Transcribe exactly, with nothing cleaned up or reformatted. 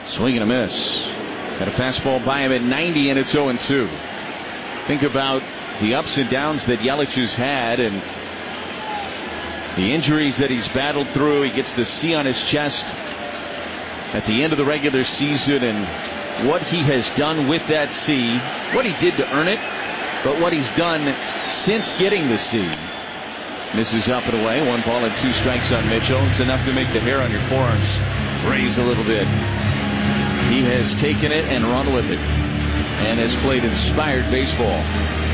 Swing and a miss. Got a fastball by him at ninety, and it's oh and two. Think about the ups and downs that Yelich has had and the injuries that he's battled through. He gets the C on his chest at the end of the regular season, and what he has done with that C, what he did to earn it, but what he's done since getting the C. Misses up and away. One ball and two strikes on Mitchell. It's enough to make the hair on your forearms raise a little bit. He has taken it and run with it and has played inspired baseball.